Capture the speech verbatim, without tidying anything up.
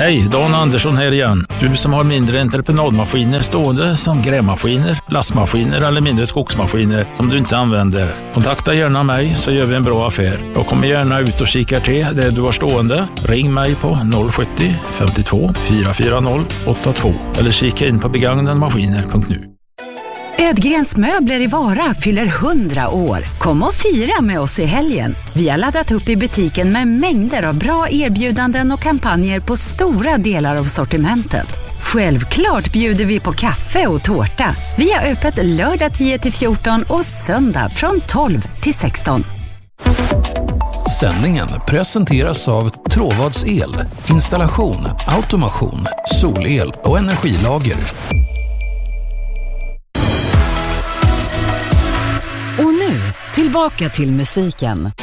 Hej, Dan Andersson här igen. Du som har mindre entreprenadmaskiner stående som grävmaskiner, lastmaskiner eller mindre skogsmaskiner som du inte använder. Kontakta gärna mig så gör vi en bra affär. Jag kommer gärna ut och kikar till det du har stående. Ring mig på noll sjuttio femtiotvå fyra fyra noll åtta två eller kika in på begagnadmaskiner punkt nu. Ödgrens möbler i Vara fyller hundra år. Kom och fira med oss i helgen. Vi har laddat upp i butiken med mängder av bra erbjudanden och kampanjer på stora delar av sortimentet. Självklart bjuder vi på kaffe och tårta. Vi har öppet lördag tio till fjorton och söndag från tolv till sexton. Sändningen presenteras av Tråvads El, installation, automation, solel och energilager. Och nu, tillbaka till musiken.